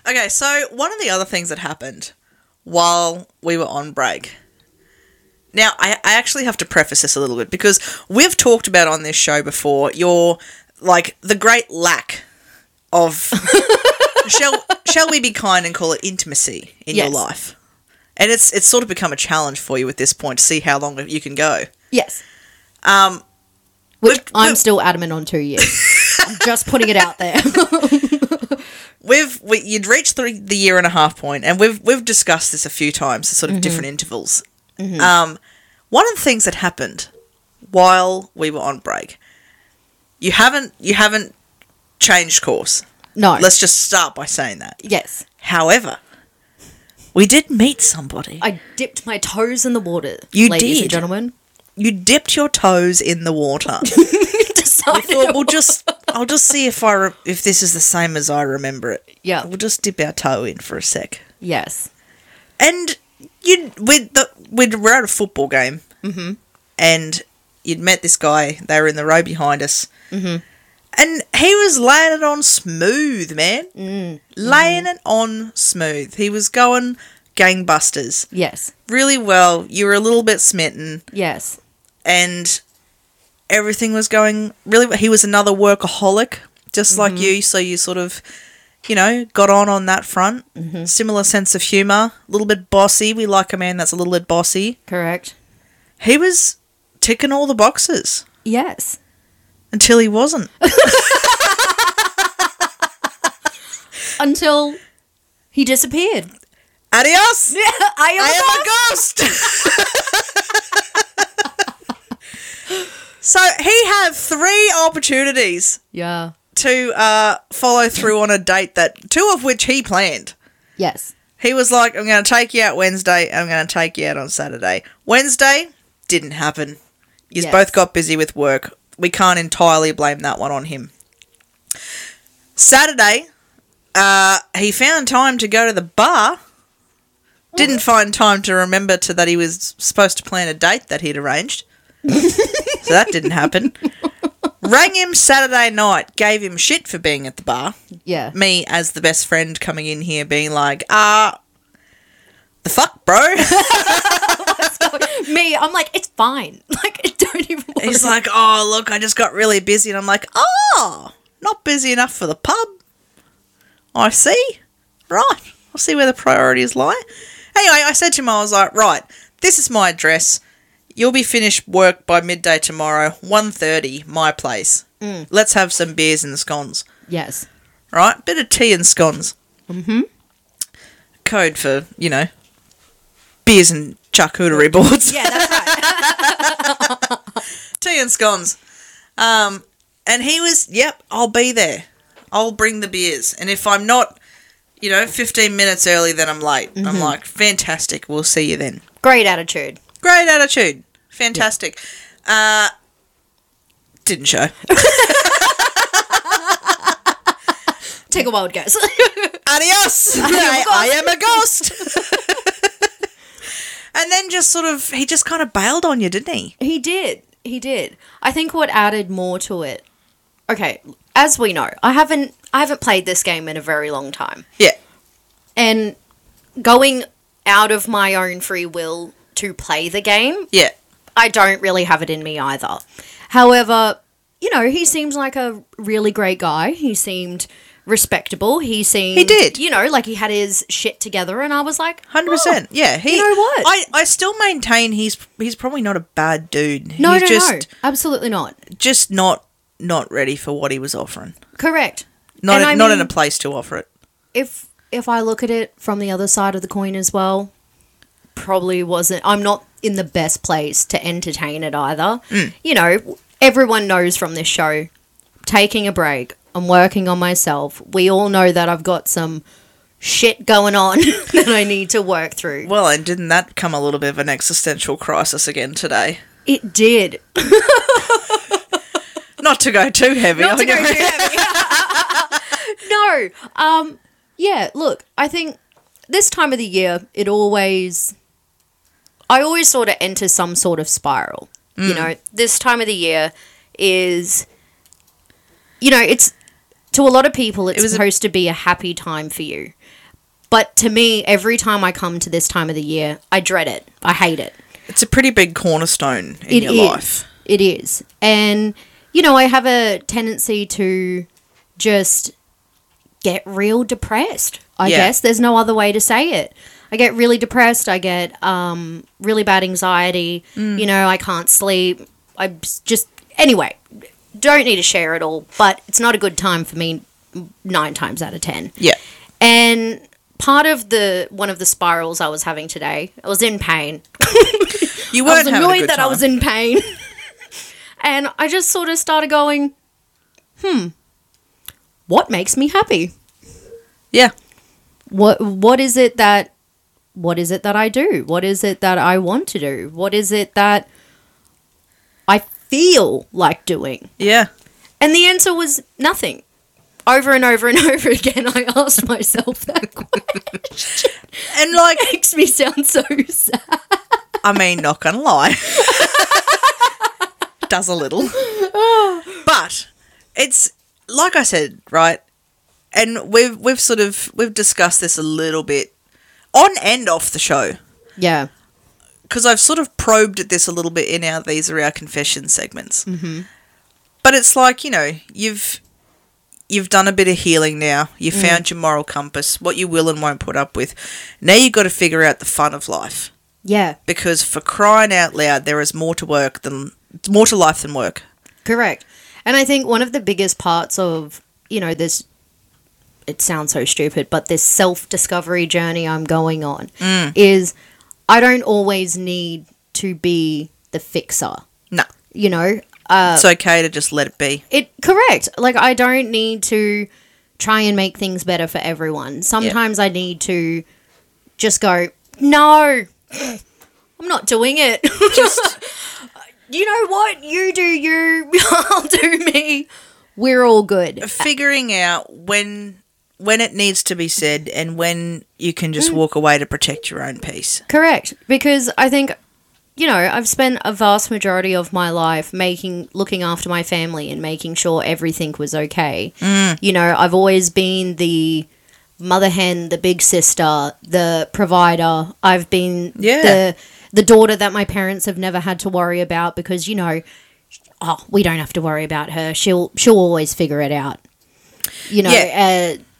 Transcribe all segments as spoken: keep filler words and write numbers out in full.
Okay, so one of the other things that happened while we were on break. Now, I, I actually have to preface this a little bit because we've talked about on this show before your, like, the great lack of, shall shall we be kind and call it intimacy in Yes. your life. And it's it's sort of become a challenge for you at this point to see how long you can go. Yes. Um, Which we've- I'm we've- still adamant on two years. I'm just putting it out there. We've we, you'd reached the, the year and a half point, and we've we've discussed this a few times, the sort of Mm-hmm. different intervals. Um, one of the things that happened while we were on break, you haven't you haven't changed course. No. Let's just start by saying that. Yes. However, we did meet somebody. I dipped my toes in the water, You ladies did. and gentlemen. You dipped your toes in the water. Decided We thought we'll just I'll just see if I re- if this is the same as I remember it. Yeah. We'll just dip our toe in for a sec. Yes. And you with the we'd, we're at a football game, Mm-hmm. and you'd met this guy. They were in the row behind us, mm-hmm. and he was laying it on smooth, man. Mm. Laying it on smooth. He was going gangbusters, Yes. really well. You were a little bit smitten, Yes. and everything was going really well. He was another workaholic, just Mm-hmm. like you. So you sort of, you know, got on on that front. Mm-hmm. Similar sense of humour, a little bit bossy. We like a man that's a little bit bossy. Correct. He was ticking all the boxes Yes. until he wasn't. Until he disappeared. Adios! I am, I am a ghost! So he had three opportunities Yeah. to uh, follow through on a date that two of which he planned. Yes. He was like, I'm going to take you out Wednesday, I'm going to take you out on Saturday. Wednesday, didn't happen. You Yes. both got busy with work. We can't entirely blame that one on him. Saturday, uh, he found time to go to the bar. Didn't find time to remember to that he was supposed to plan a date that he'd arranged. So that didn't happen. Rang him Saturday night, gave him shit for being at the bar. Yeah. Me, as the best friend, coming in here being like, ah, uh, the fuck, bro? Me, I'm like, it's fine. Like, I don't even want He's to- like, oh, look, I just got really busy. And I'm like, oh, not busy enough for the pub. I see. Right. I'll see where the priorities lie. Anyway, I said to him, I was like, right, this is my address. You'll be finished work by midday tomorrow, one thirty, my place. Mm. Let's have some beers and scones. Yes. Right? Bit of tea and scones. Mm-hmm. Code for, you know, beers and charcuterie boards. Yeah, that's right. Tea and scones. Um, and he was, yep, I'll be there. I'll bring the beers. And if I'm not, you know, fifteen minutes early, then I'm late. Mm-hmm. I'm like, fantastic. We'll see you then. Great attitude. Great attitude. Fantastic. Yeah. Uh, didn't show. Take a wild guess. Adios. I, I am a ghost. And then just sort of, he just kind of bailed on you, didn't he? He did. He did. I think what added more to it. Okay, as we know, I haven't I haven't played this game in a very long time. Yeah. And going out of my own free will to play the game, Yeah. I don't really have it in me either. However, you know, he seems like a really great guy. He seemed respectable. He seemed... He did. You know, like he had his shit together, and I was like... one hundred percent. oh, Yeah. He, you know what? I, I still maintain he's he's probably not a bad dude. No, he's no, just, no. Absolutely not. Just not not ready for what he was offering. Correct. Not And in, I not mean- in a place to offer it. If if I look at it from the other side of the coin as well, probably wasn't... I'm not in the best place to entertain it either. Mm. You know, everyone knows from this show, taking a break, I'm working on myself. We all know that I've got some shit going on that I need to work through. Well, and didn't that come a little bit of an existential crisis again today? It did. Not to go too heavy. Not to I go know. too heavy. No. Um, yeah, look, I think this time of the year, it always... I always sort of enter some sort of spiral. Mm. You know, this time of the year is... You know, it's... to a lot of people, it's It was a- supposed to be a happy time for you. But to me, every time I come to this time of the year, I dread it. I hate it. It's a pretty big cornerstone in It your is. life. It is. And, you know, I have a tendency to just get real depressed, I Yeah. guess. There's no other way to say it. I get really depressed. I get um, really bad anxiety. Mm. You know, I can't sleep. I just... Anyway, don't need to share it all, but it's not a good time for me nine times out of ten. Yeah. And part of the one of the spirals I was having today, I was in pain. You I weren't was having a annoyed good that time. I was in pain. And I just sort of started going, hmm, what makes me happy? Yeah. What what is it that what is it that I do? What is it that I want to do? What is it that I feel like doing? Yeah. And the answer was nothing. Over and over and over again, I asked myself that question. And like, It makes me sound so sad. I mean, not gonna lie. Does a little. But it's like I said, right? And we've we've sort of we've discussed this a little bit on and off the show. Yeah. Because I've sort of probed at this a little bit in our These Are Our Confession segments. Mm-hmm. But it's like, you know, you've you've done a bit of healing now. You've Mm. found your moral compass, what you will and won't put up with. Now you've got to figure out the fun of life. Yeah. Because for crying out loud, there is more to work than more to life than work. Correct. And I think one of the biggest parts of, you know, this, it sounds so stupid, but this self-discovery journey I'm going on Mm. is I don't always need to be the fixer. No. You know, uh, It's okay to just let it be. it correct. Like I don't need to try and make things better for everyone. Sometimes I need to just go, no, I'm not doing it. Just You know what? You do you, I'll do me. We're all good. figuring out when when it needs to be said and when you can just walk away to protect your own peace. Correct. Because I think, you know, I've spent a vast majority of my life making, looking after my family and making sure everything was okay. Mm. You know, I've always been the mother hen, the big sister, the provider. I've been Yeah. the the daughter that my parents have never had to worry about because, you know, oh, we don't have to worry about her. She'll she'll always figure it out. You know, Yeah. uh,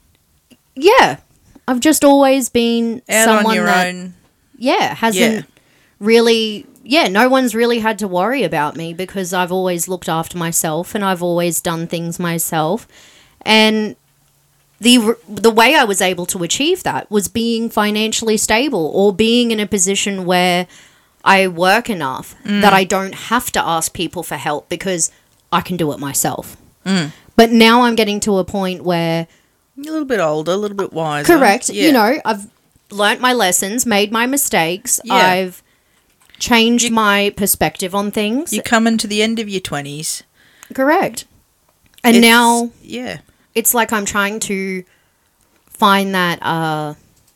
yeah. I've just always been Out someone on your that own. yeah, hasn't Yeah. really, yeah, no one's really had to worry about me because I've always looked after myself and I've always done things myself. And the the way I was able to achieve that was being financially stable or being in a position where I work enough that I don't have to ask people for help because I can do it myself. Mm. But now I'm getting to a point where You're a little bit older, a little bit wiser. correct. Yeah. You know, I've learnt my lessons, made my mistakes. Yeah. I've changed You- my perspective on things. You're coming to the end of your twenties. Correct. And It's- now Yeah. it's like I'm trying to find that uh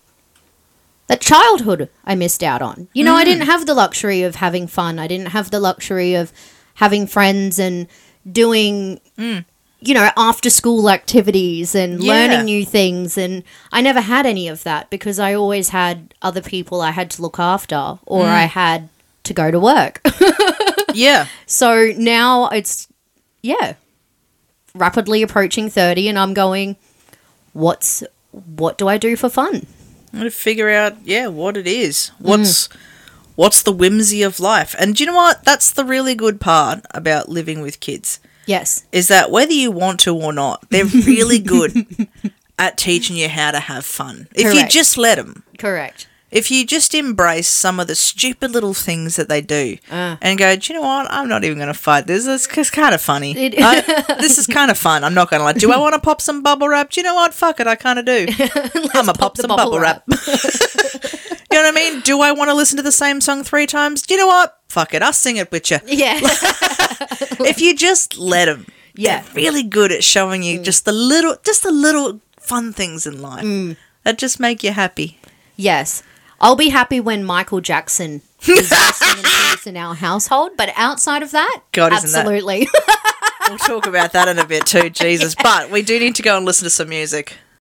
that childhood I missed out on. You know, I didn't have the luxury of having fun. I didn't have the luxury of having friends and doing you know, after school activities and Yeah. learning new things. And I never had any of that because I always had other people I had to look after or I had to go to work. Yeah. So now it's, yeah, rapidly approaching thirty and I'm going, what's, what do I do for fun? I'm going to figure out, yeah, what it is. What's what's the whimsy of life? And do you know what? That's the really good part about living with kids. Yes. Is that whether you want to or not, they're really good at teaching you how to have fun. If you Correct. just let them. Correct. If you just embrace some of the stupid little things that they do Uh. and go, do you know what? I'm not even going to fight this. It's, it's kind of funny. It- I- this is kind of fun. I'm not going to lie. Do I want to pop some bubble wrap? Do you know what? Fuck it. I kind of do. I'm going to pop the some bubble bubble wrap. You know what I mean? Do I want to listen to the same song three times? Do you know what? Fuck it. I'll sing it with you. Yeah. If you just let them. Yeah. They're really good at showing you just the little, just the little fun things in life that just make you happy. Yes. I'll be happy when Michael Jackson is resting in peace in our household, but outside of that, God, isn't that- absolutely. We'll talk about that in a bit too, Jesus. But we do need to go and listen to some music.